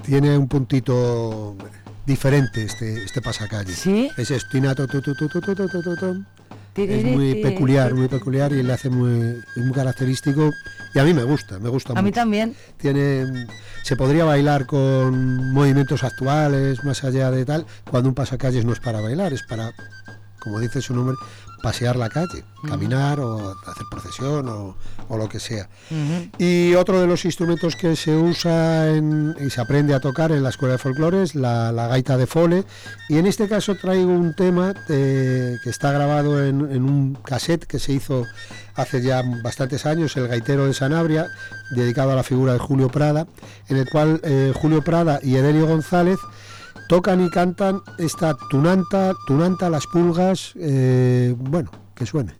tiene un puntito diferente este pasacalle. ¿Sí? Es estinato, es muy peculiar y le hace es muy característico y a mí me gusta mucho. A mí también. Se podría bailar con movimientos actuales, más allá de tal, cuando un pasacalles no es para bailar, es para, como dice su nombre, pasear la calle, caminar o hacer procesión o lo que sea. Y otro de los instrumentos que se usa y se aprende a tocar en la escuela de folclore es la gaita de fole, y en este caso traigo un tema que está grabado en un cassette que se hizo hace ya bastantes años, El gaitero de Sanabria, dedicado a la figura de Julio Prada, en el cual Julio Prada y Edelio González tocan y cantan esta tunanta, las pulgas, bueno, que suene.